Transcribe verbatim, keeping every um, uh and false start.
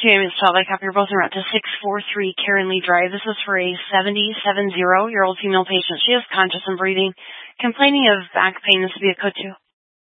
two ambulance child. I copy. You're both en route to six four three Karen Lee Drive. This is for a seventy-seven-year-old female patient. She is conscious and breathing, complaining of back pain. This would be a code two.